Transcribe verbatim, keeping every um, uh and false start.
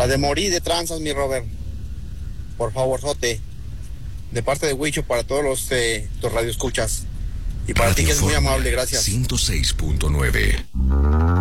La de morir de tranzas, mi Robert. Por favor, Jote. De parte de Huicho para todos los, eh, tus radioescuchas. Y para Radio ti que es muy Fórmula amable, gracias. ciento seis punto nueve.